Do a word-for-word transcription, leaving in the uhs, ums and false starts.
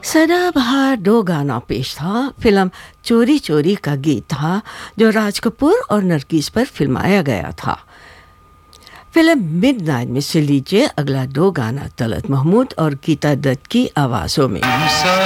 सदाबहार दो गाना पेश था। फिल्म चोरी चोरी का गीत था जो राज कपूर और नरगिस पर फिल्माया गया था। फिल्म मिडनाइट में से लीजिए अगला दो गाना तलत महमूद और गीता दत्त की आवाज़ों में।